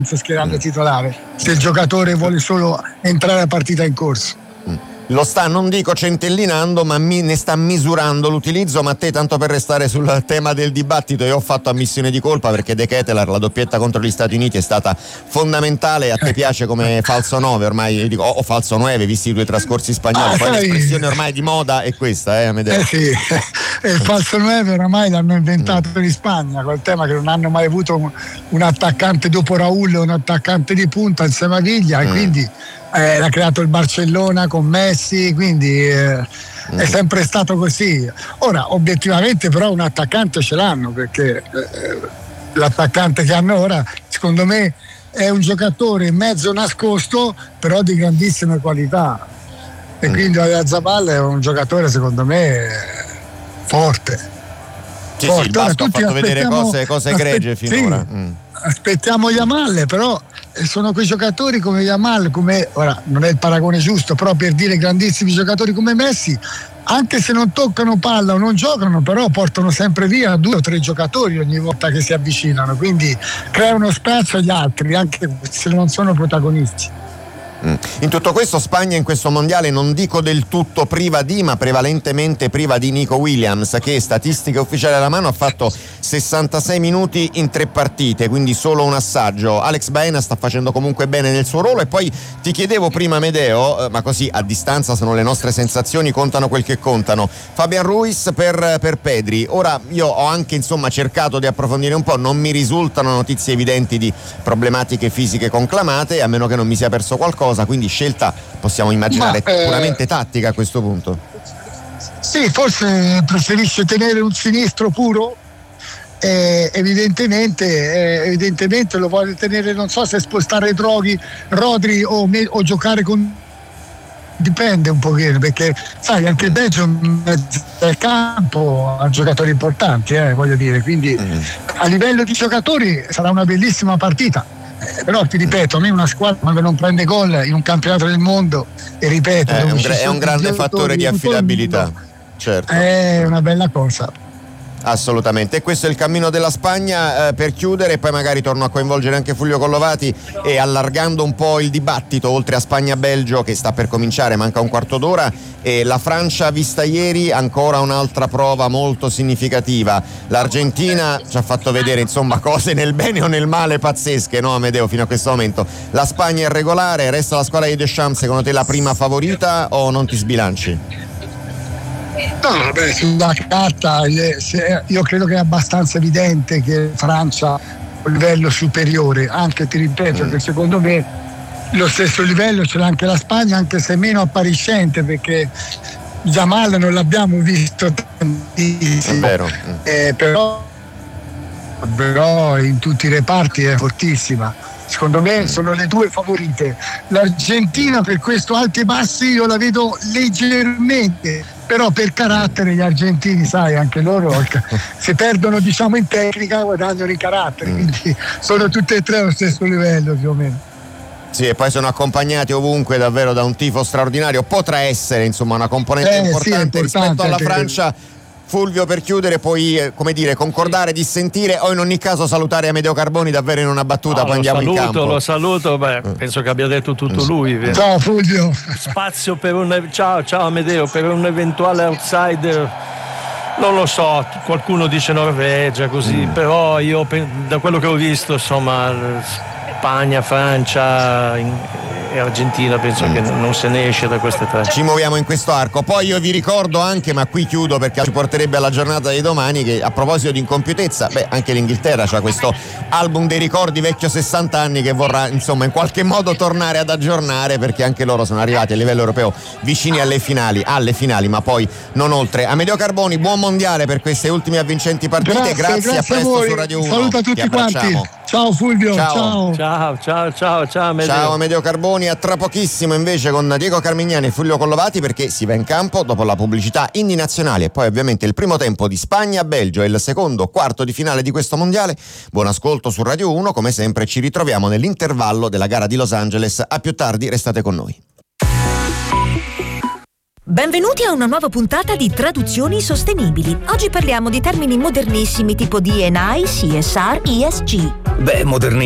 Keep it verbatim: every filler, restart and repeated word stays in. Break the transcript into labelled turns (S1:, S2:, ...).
S1: schierando titolare se il giocatore vuole solo entrare a partita in corso.
S2: Lo sta, non dico centellinando, ma mi, ne sta misurando l'utilizzo. Ma te, tanto per restare sul tema del dibattito, io ho fatto ammissione di colpa perché De Ketelaere, la doppietta contro gli Stati Uniti è stata fondamentale. A te piace come falso nove ormai, dico, o falso nove visti i due trascorsi spagnoli, ah, poi sai, l'espressione ormai di moda è questa, eh, Amedeo?
S1: Eh sì, il falso nove oramai l'hanno inventato mm. in Spagna, col tema che non hanno mai avuto un, un attaccante dopo Raul, un attaccante di punta insieme a Viglia, mm. e quindi Eh, l'ha creato il Barcellona con Messi, quindi eh, mm. è sempre stato così. Ora obiettivamente però un attaccante ce l'hanno, perché eh, l'attaccante che hanno ora secondo me è un giocatore mezzo nascosto però di grandissime qualità, e mm. quindi Oyarzabal è un giocatore secondo me forte.
S2: Sì, forte. Sì, il Basco ha fatto vedere cose, cose egregie aspe- finora.
S1: Sì,
S2: mm.
S1: aspettiamo Yamal, però sono quei giocatori come Yamal, come ora non è il paragone giusto, però per dire grandissimi giocatori come Messi, anche se non toccano palla o non giocano, però portano sempre via due o tre giocatori ogni volta che si avvicinano, quindi creano spazio agli altri anche se non sono protagonisti.
S2: In tutto questo Spagna in questo mondiale non dico del tutto priva di, ma prevalentemente priva di Nico Williams, che statistiche ufficiali alla mano ha fatto sessantasei minuti in tre partite, quindi solo un assaggio. Alex Baena sta facendo comunque bene nel suo ruolo. E poi ti chiedevo prima, Amedeo, ma così a distanza sono le nostre sensazioni, contano quel che contano, Fabian Ruiz per, per Pedri. Ora io ho anche insomma cercato di approfondire un po', non mi risultano notizie evidenti di problematiche fisiche conclamate, a meno che non mi sia perso qualcosa. Quindi scelta possiamo immaginare Ma, eh, puramente tattica a questo punto.
S1: Sì, forse preferisce tenere un sinistro puro, eh, evidentemente eh, evidentemente lo vuole tenere, non so se spostare Droghi, Rodri o, me, o giocare con, dipende un pochino, perché sai anche il Belgio del campo ha giocatori importanti, eh, voglio dire, quindi mm. a livello di giocatori sarà una bellissima partita. Eh, però ti ripeto, a me una squadra quando non prende gol in un campionato del mondo, e ripeto,
S2: è un, gra- è un grande fattore di affidabilità, certo,
S1: è una bella cosa.
S2: Assolutamente. E questo è il cammino della Spagna. Eh, per chiudere, poi magari torno a coinvolgere anche Fulvio Collovati, e allargando un po' il dibattito oltre a Spagna-Belgio che sta per cominciare, manca un quarto d'ora, e la Francia vista ieri, ancora un'altra prova molto significativa. L'Argentina ci ha fatto vedere insomma cose nel bene o nel male pazzesche, no Amedeo, fino a questo momento. La Spagna è regolare, resta la squadra di Deschamps secondo te la prima favorita o non ti sbilanci?
S1: No, vabbè, sulla carta io credo che è abbastanza evidente che Francia ha un livello superiore, anche ti ripeto mm. che secondo me lo stesso livello ce l'ha anche la Spagna, anche se meno appariscente, perché Yamal non l'abbiamo visto tantissimo,
S2: è vero.
S1: Eh, però, però in tutti i reparti è fortissima. Secondo me sono le due favorite. L'Argentina per questo alti e bassi io la vedo leggermente, però per carattere gli argentini, sai, anche loro se perdono diciamo in tecnica guadagnano in carattere, quindi sono tutte e tre allo stesso livello più o meno.
S2: Sì, e poi sono accompagnati ovunque davvero da un tifo straordinario. Potrà essere insomma una componente
S1: eh,
S2: importante,
S1: sì, importante
S2: rispetto alla Francia. Fulvio, per chiudere, puoi eh, come dire concordare, dissentire o in ogni caso salutare Amedeo Carboni davvero in una battuta, no, poi andiamo
S3: saluto,
S2: in campo.
S3: Lo saluto, beh, penso che abbia detto tutto lui.
S1: Ciao Fulvio.
S3: Spazio per un ciao, ciao Amedeo, per un eventuale outsider. Non lo so, qualcuno dice Norvegia così, mm. però io da quello che ho visto insomma Spagna, Francia e Argentina penso mm. che non se ne esce da queste tre.
S2: Ci muoviamo in questo arco. Poi io vi ricordo anche, ma qui chiudo perché ci porterebbe alla giornata di domani, che a proposito di incompiutezza, beh anche l'Inghilterra c'ha questo album dei ricordi vecchio sessanta anni che vorrà insomma in qualche modo tornare ad aggiornare, perché anche loro sono arrivati a livello europeo vicini alle finali, alle finali ma poi non oltre. Amedeo Carboni, buon mondiale per queste ultime avvincenti partite.
S1: Grazie,
S2: grazie,
S1: grazie
S2: a presto
S1: a voi.
S2: Su Radio uno.
S1: Saluto a tutti quanti. Ciao Fulvio,
S2: ciao.
S1: Ciao.
S3: ciao ciao ciao ciao Amedeo.
S2: Ciao Amedeo Carboni, a tra pochissimo invece con Diego Carmignani e Fulvio Collovati, perché si va in campo dopo la pubblicità inni nazionali e poi ovviamente il primo tempo di Spagna-Belgio e il secondo quarto di finale di questo mondiale. Buon ascolto su Radio uno, come sempre ci ritroviamo nell'intervallo della gara di Los Angeles. A più tardi, restate con noi.
S4: Benvenuti a una nuova puntata di Traduzioni Sostenibili. Oggi parliamo di termini modernissimi tipo D and I, C S R, E S G.
S5: Beh, moderni